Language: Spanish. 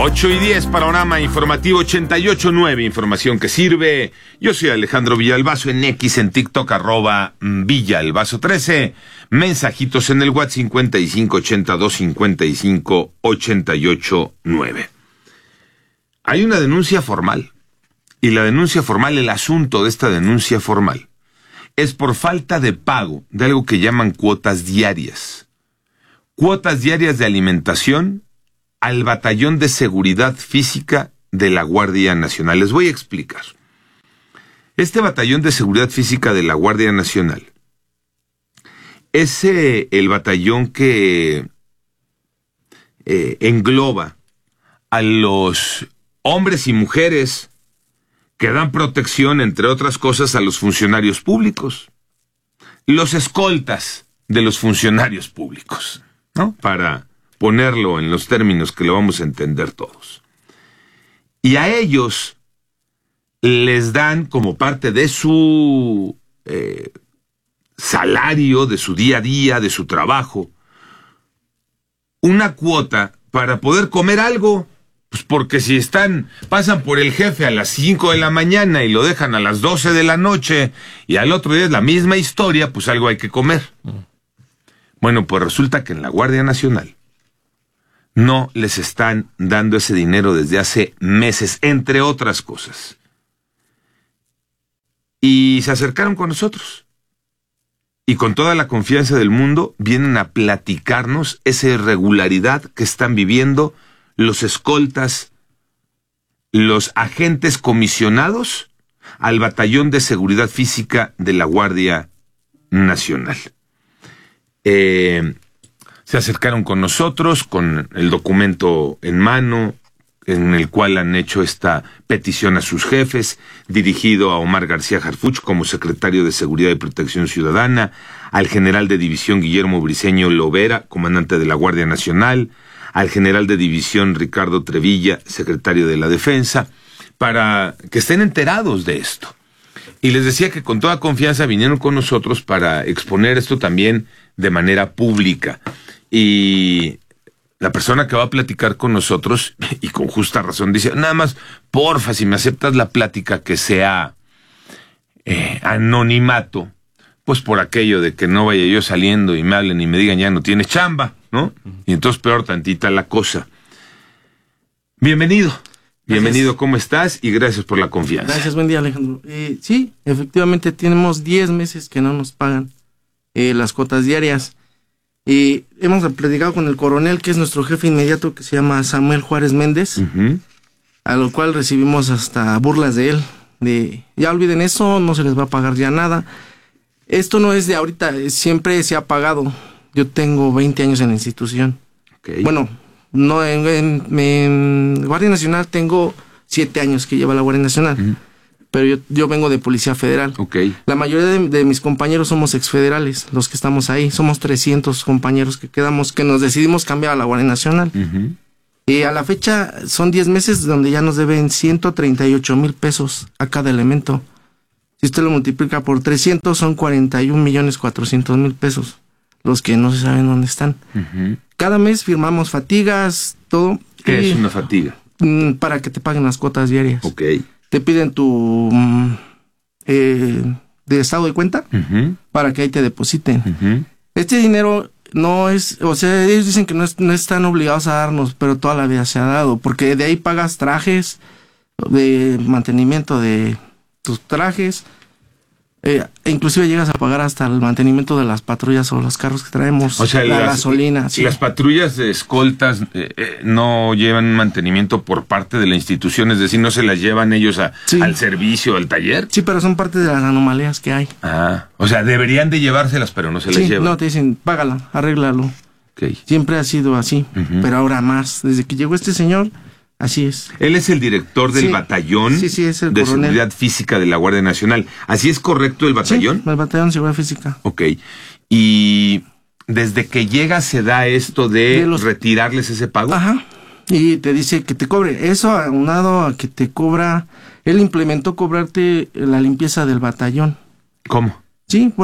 8:10, panorama informativo 88.9, información que sirve. Yo soy Alejandro Villalbazo, en X, en TikTok, @Villalbazo13. Mensajitos en el WhatsApp 5582558889. Hay una denuncia formal. Y la denuncia formal, el asunto de esta denuncia formal, es por falta de pago de algo que llaman cuotas diarias. Cuotas diarias de alimentación al Batallón de Seguridad Física de la Guardia Nacional. Les voy a explicar. Este Batallón de Seguridad Física de la Guardia Nacional es el batallón que engloba a los hombres y mujeres que dan protección, entre otras cosas, a los funcionarios públicos. Los escoltas de los funcionarios públicos, ¿no? Para ponerlo en los términos que lo vamos a entender todos. Y a ellos les dan, como parte de su salario, de su día a día, de su trabajo, una cuota para poder comer algo. Pues porque si pasan por el jefe a las 5 de la mañana y lo dejan a las 12 de la noche y al otro día es la misma historia, pues algo hay que comer. Bueno, pues resulta que en la Guardia Nacional no les están dando ese dinero desde hace meses, entre otras cosas. Y se acercaron con nosotros. Y con toda la confianza del mundo vienen a platicarnos esa irregularidad que están viviendo los escoltas, los agentes comisionados al Batallón de Seguridad Física de la Guardia Nacional. Se acercaron con nosotros con el documento en mano en el cual han hecho esta petición a sus jefes, dirigido a Omar García Harfuch como secretario de Seguridad y Protección Ciudadana, al general de división Guillermo Briceño Lovera, comandante de la Guardia Nacional, al general de división Ricardo Trevilla, secretario de la Defensa, para que estén enterados de esto. Y les decía que con toda confianza vinieron con nosotros para exponer esto también de manera pública. Y la persona que va a platicar con nosotros, y con justa razón, dice, nada más, porfa, si me aceptas la plática, que sea anonimato, pues por aquello de que no vaya yo saliendo y me hablen y me digan ya no tienes chamba, ¿no? Y entonces peor tantita la cosa. Bienvenido. Gracias. Bienvenido, ¿cómo estás? Y gracias por la confianza. Gracias, buen día, Alejandro. Sí, efectivamente tenemos 10 meses que no nos pagan las cuotas diarias. Hemos platicado con el coronel, que es nuestro jefe inmediato, que se llama Samuel Juárez Méndez, a lo cual recibimos hasta burlas de él, de ya olviden eso, no se les va a pagar ya nada. Esto no es de ahorita, siempre se ha pagado. Yo tengo 20 años en la institución. Okay. Bueno, no en Guardia Nacional tengo 7 años que lleva la Guardia Nacional. Pero yo vengo de Policía Federal. Okay. La mayoría de mis compañeros somos exfederales, los que estamos ahí. Somos 300 compañeros que nos decidimos cambiar a la Guardia Nacional. Y a la fecha son 10 meses donde ya nos deben 138,000 pesos a cada elemento. Si usted lo multiplica por 300, son 41,400,000 pesos. Los que no se saben dónde están. Cada mes firmamos fatigas, todo. ¿Qué es una fatiga? Para que te paguen las cuotas diarias. Okay. Te piden tu de estado de cuenta para que ahí te depositen. Este dinero no es, o sea, ellos dicen que no están obligados a darnos, pero toda la vida se ha dado, porque de ahí pagas trajes, de mantenimiento de tus trajes, inclusive llegas a pagar hasta el mantenimiento de las patrullas o los carros que traemos, o sea, la gasolina. Sí. Las patrullas de escoltas no llevan mantenimiento por parte de la institución, es decir, no se las llevan ellos al servicio, al taller. Sí, pero son parte de las anomalías que hay. O sea, deberían de llevárselas, pero no se las llevan. No, te dicen, págala, arréglalo. Okay. Siempre ha sido así, pero ahora más. Desde que llegó este señor, así es. Él es el director del batallón es el de coronel. Seguridad Física de la Guardia Nacional. ¿Así es correcto el batallón? Sí, el batallón de Seguridad Física. Ok. Y desde que llega se da esto de retirarles ese pago. Ajá. Y te dice que te cobre. Eso aunado a que te cobra. Él implementó cobrarte la limpieza del batallón. ¿Cómo? Sí,